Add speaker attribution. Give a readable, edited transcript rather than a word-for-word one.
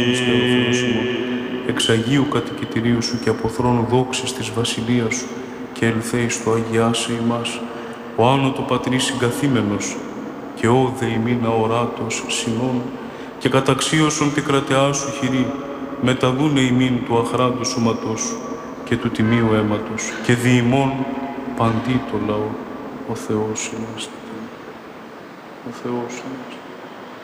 Speaker 1: εξ Αγίου κατοικητηρίου σου και από θρόνου δόξης της βασιλείας σου και ελθέει στο αγιάσε ημάς, ο άνω το Πατρί συγκαθήμενος και όδε ημίν αοράτος συνών και καταξίωσον τη κρατεά σου χειρή, μεταδούνε ημίν του αχράντου σώματός σου και του τιμίου αίματος και δι' ημών παντί το λαό. Ο Θεός είμαστε. Ο Θεός είμαστε.